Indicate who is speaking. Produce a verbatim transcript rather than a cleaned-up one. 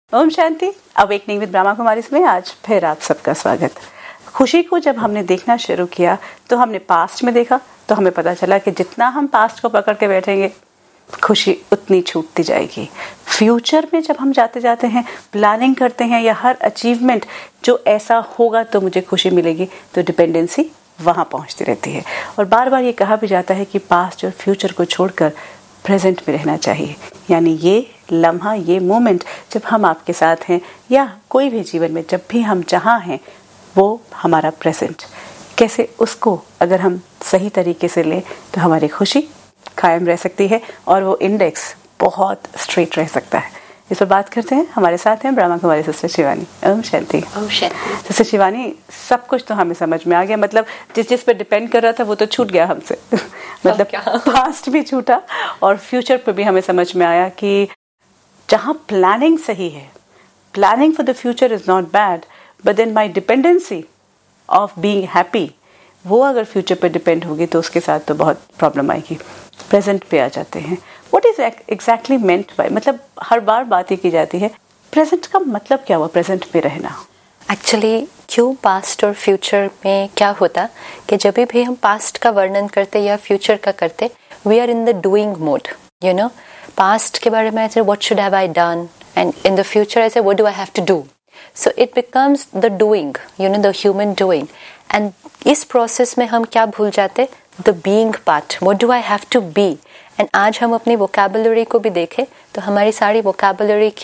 Speaker 1: Om Shanti. Awakening with Brahma Kumari में आज फिर आप सबका स्वागत। खुशी को जब हमने देखना शुरू किया तो हमने पास्ट में देखा, तो हमें पता चला कि जितना हम पास्ट को पकड़ के बैठेंगे खुशी उतनी छूटती जाएगी। फ्यूचर में जब हम जाते जाते हैं, प्लानिंग करते हैं या हर अचीवमेंट जो ऐसा होगा तो मुझे खुशी मिलेगी, तो डिपेंडेंसी वहाँ पहुँचती रहती है। और बार बार ये कहा भी जाता है कि पास्ट और फ्यूचर को छोड़कर प्रेजेंट में रहना चाहिए, यानी ये लम्हा, ये मोमेंट जब हम आपके साथ हैं या कोई भी जीवन में जब भी हम जहाँ हैं वो हमारा प्रेजेंट, कैसे उसको अगर हम सही तरीके से लें तो हमारी खुशी कायम रह सकती है और वो इंडेक्स बहुत स्ट्रेट रह सकता है। इस पर बात करते हैं। हमारे साथ हैं ब्रह्मा कुमारी सिस्टर शिवानी। ओम शांति।
Speaker 2: ओम शांति।
Speaker 1: सिस्टर शिवानी, सब कुछ तो हमें समझ में आ गया, मतलब जिस जिस पे डिपेंड कर रहा था वो तो छूट गया हमसे मतलब पास्ट भी छूटा और फ्यूचर पे भी हमें समझ में आया कि जहाँ प्लानिंग सही है, planning for the future is not bad, but then my dependency of being happy, वो अगर फ्यूचर पे डिपेंड होगी तो उसके साथ तो बहुत प्रॉब्लम आएगी। प्रेजेंट पे आ जाते हैं। What is exactly meant by, मतलब हर बार बात ये की जाती है प्रेजेंट का मतलब क्या हुआ, प्रेजेंट में रहना।
Speaker 2: एक्चुअली क्यों पास्ट और फ्यूचर में क्या होता कि जब भी हम पास्ट का वर्णन करते या फ्यूचर का करते, we are in the doing mode. You know, past के बारे में ऐसे what should have I done, and in the future ऐसे what do I have to do. So it becomes the doing, you know, the human doing. And इस process में हम क्या भूल जाते, the being part, what do I have to be. And आज हम अपनी वोकैबुलरी को भी देखें तो हमारी सारी वोकैबुलरी